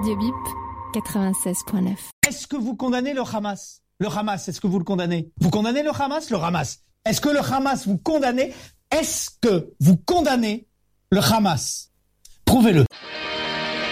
Radio Bip 96.9. Est-ce que vous condamnez le Hamas ? Le Hamas, est-ce que vous le condamnez ? Vous condamnez le Hamas ? Le Hamas. Est-ce que le Hamas vous condamnez ? Est-ce que vous condamnez le Hamas ? Prouvez-le.